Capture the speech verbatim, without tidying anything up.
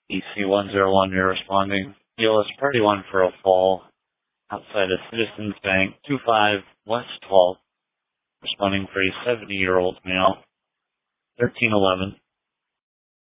E C one zero one, you're responding. E L S Party one for a fall outside of Citizens Bank, two five West twelfth, responding for a seventy-year-old male, thirteen eleven.